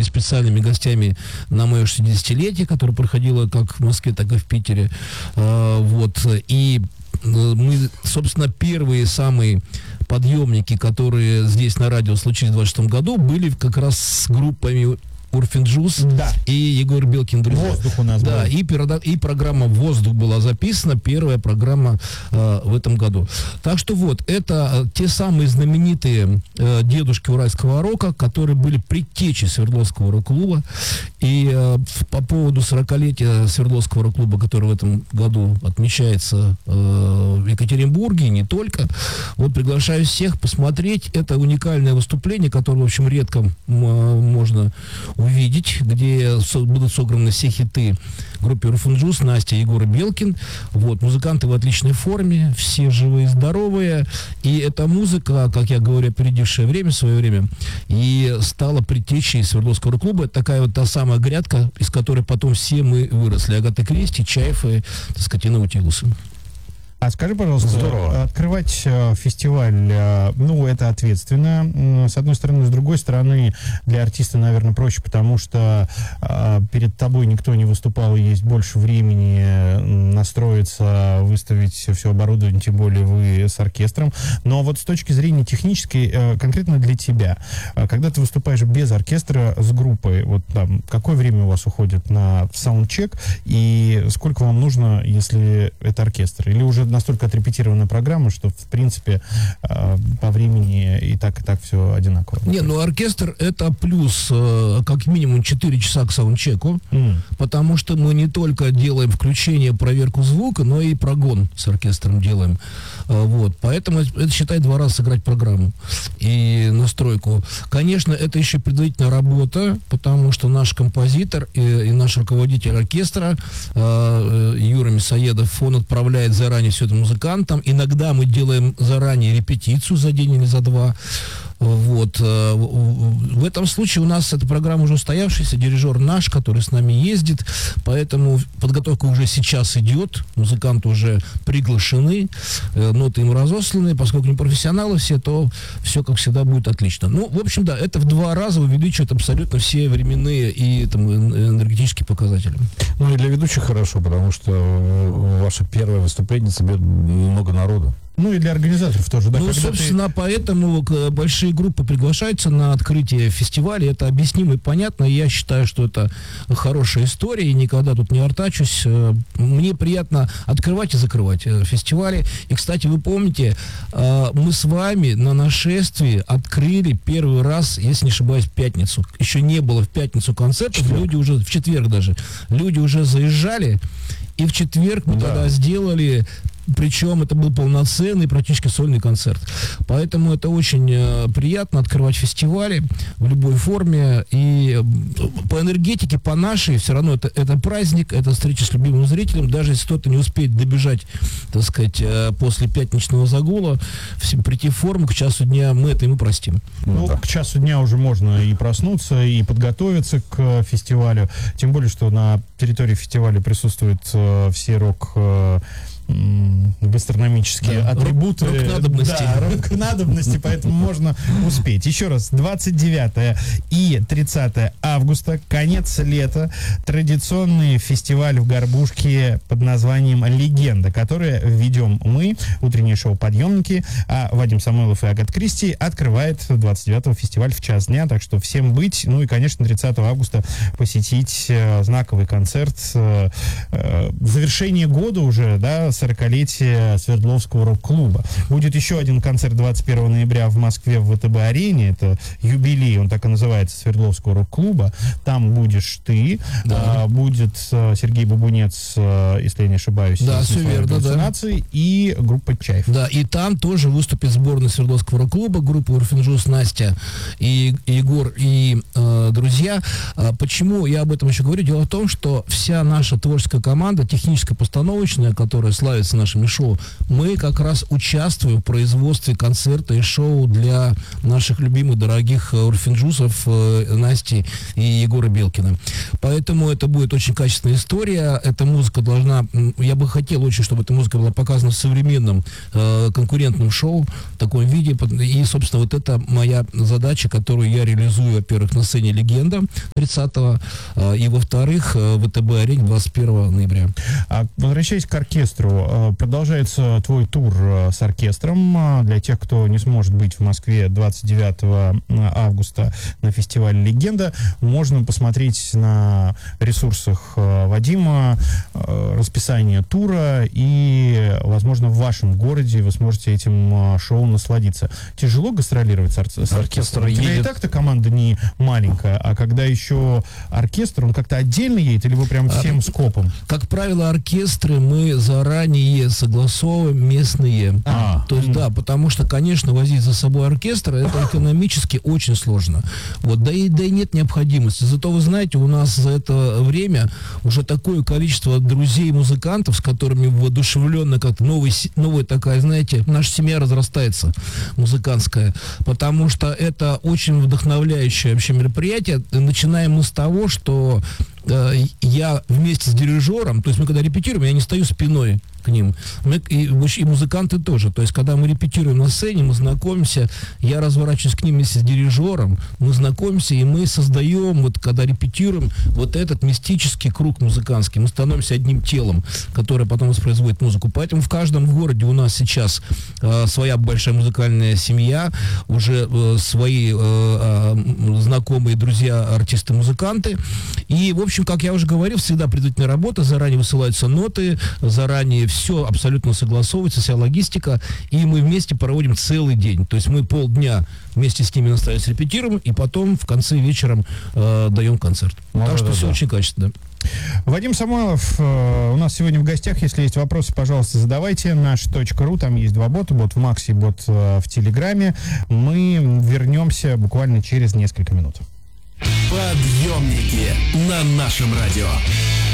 и специальными гостями на мое 60-летие, которое проходило как в Москве, так и в Питере. И мы, собственно, первые самые подъемники, которые здесь на радио случились в 26 году, были как раз с группами Урфин Джюс и Егор Белкин, друзья. «Воздух» у нас был. И программа «Воздух» была записана, первая программа в этом году. Так что это те самые знаменитые дедушки уральского рока, которые были предтечей Свердловского рок-клуба. И по поводу 40-летия Свердловского рок-клуба, который в этом году отмечается в Екатеринбурге, и не только, приглашаю всех посмотреть. Это уникальное выступление, которое, в общем, редко можно увидеть, где будут собраны все хиты группы Урфин Джюс, Настя, Егор и Белкин. Музыканты в отличной форме, все живые, здоровые. И эта музыка, как я говорю, опередившая свое время, и стала предтечей Свердловского клуба. Это такая та самая грядка, из которой потом все мы выросли. Агата Кристи, Чайф и, и Наутилусы. А скажи, пожалуйста, открывать фестиваль, это ответственно, с одной стороны, с другой стороны, для артиста, наверное, проще, потому что перед тобой никто не выступал, и есть больше времени настроиться, выставить все оборудование, тем более вы с оркестром. Но с точки зрения технической, конкретно для тебя, когда ты выступаешь без оркестра с группой, какое время у вас уходит на саундчек, и сколько вам нужно, если это оркестр? Или уже настолько отрепетирована программа, что, в принципе, по времени и так все одинаково? Оркестр — это плюс как минимум 4 часа к саундчеку, потому что мы не только делаем включение, проверку звука, но и прогон с оркестром делаем. Поэтому это, считай, 2 раза сыграть программу и настройку. Конечно, это еще предварительная работа, потому что наш композитор и наш руководитель оркестра Юра Мясоедов, он отправляет заранее все это музыкантам. Иногда мы делаем заранее репетицию за день или за 2. В этом случае у нас эта программа уже устоявшаяся, дирижер наш, который с нами ездит, поэтому подготовка уже сейчас идет, музыканты уже приглашены, ноты им разосланы, поскольку не профессионалы все, то все, как всегда, будет отлично. В общем, это в 2 раза увеличивает абсолютно все временные и энергетические показатели. И для ведущих хорошо, потому что ваше первое выступление соберет много народу. И для организаторов тоже, да? Собственно, поэтому большие группы приглашаются на открытие фестиваля. Это объяснимо и понятно. Я считаю, что это хорошая история, и никогда тут не артачусь. Мне приятно открывать и закрывать фестивали. И, кстати, вы помните, мы с вами на нашествии открыли первый раз, если не ошибаюсь, в пятницу. Еще не было в пятницу концертов. В четверг даже. Люди уже заезжали, и в четверг мы тогда сделали... Причем это был полноценный, практически сольный концерт. Поэтому это очень приятно открывать фестивали в любой форме. И по энергетике, по нашей, все равно это праздник, это встреча с любимым зрителем. Даже если кто-то не успеет добежать, после пятничного загула, прийти в форму к часу дня, мы это ему простим. К часу дня уже можно и проснуться, и подготовиться к фестивалю. Тем более, что на территории фестиваля присутствуют все гастрономические атрибуты. Рок-надобности. Рок-надобности, поэтому можно успеть. Еще раз, 29 и 30 августа, конец лета, традиционный фестиваль в Горбушке под названием «Легенда», который ведем мы, утреннее шоу «Подъемники», а Вадим Самойлов и Агата Кристи открывает 29-го фестиваль в час дня, так что всем быть, и, конечно, 30 августа посетить знаковый концерт, завершение года уже, 40-летие Свердловского рок-клуба. Будет еще один концерт 21 ноября в Москве в ВТБ-арене. Это юбилей, он так и называется, Свердловского рок-клуба. Там будешь ты, будет Сергей Бабунец, если я не ошибаюсь, все верно, и группа «Чайф». И там тоже выступит сборная Свердловского рок-клуба, группа Урфин Джюс, Настя и Егор и друзья. Почему я об этом еще говорю? Дело в том, что вся наша творческая команда, техническая, постановочная, которая славится нашими шоу, мы как раз участвуем в производстве концерта и шоу для наших любимых, дорогих Урфин Джюсов, Насти и Егора Белкина. Поэтому это будет очень качественная история. Эта музыка должна... Я бы хотел очень, чтобы эта музыка была показана в современном конкурентном шоу в таком виде. И, собственно, это моя задача, которую я реализую, во-первых, на сцене «Легенды», «Легенда» 30-го, и, во-вторых, в ВТБ-арене 21 ноября. Возвращаясь к оркестру, продолжается твой тур с оркестром. Для тех, кто не сможет быть в Москве 29 августа на фестивале «Легенда», можно посмотреть на ресурсах Вадима расписание тура, и, возможно, в вашем городе вы сможете этим шоу насладиться. Тяжело гастролировать с оркестром? У тебя и так-то команда не маленькая, а когда еще оркестр, он как-то отдельно едет, или вы прям всем скопом? Как правило, оркестры мы заранее согласовываем местные. То есть, да, потому что, конечно, возить за собой оркестр, это экономически очень сложно. Вот, да и нет необходимости. Зато, вы знаете, у нас за это время уже такое количество друзей-музыкантов, с которыми воодушевленно как-то новая такая, знаете, наша семья разрастается, музыкантская, потому что это очень вдохновляющее вообще мероприятие. Начинаем мы с того, что я вместе с дирижером, то есть мы когда репетируем, я не стою спиной к ним, и музыканты тоже, то есть когда мы репетируем на сцене, мы знакомимся, я разворачиваюсь к ним вместе с дирижером, мы знакомимся, и мы создаем, вот когда репетируем, вот этот мистический круг музыкантский, мы становимся одним телом, которое потом воспроизводит музыку, поэтому в каждом городе у нас сейчас своя большая музыкальная семья, уже свои знакомые, друзья, артисты-музыканты, и, в общем, как я уже говорил, всегда предварительная работа, заранее высылаются ноты, заранее все абсолютно согласовывается, вся логистика, и мы вместе проводим целый день. То есть мы полдня вместе с ними настраиваемся, репетируем, и потом в конце вечером даем концерт. Так что все очень качественно. Вадим Самойлов у нас сегодня в гостях. Если есть вопросы, пожалуйста, задавайте. Наш.ру, там есть два бота, бот в Максе и бот в Телеграме. Мы вернемся буквально через несколько минут. Подъемники на нашем радио.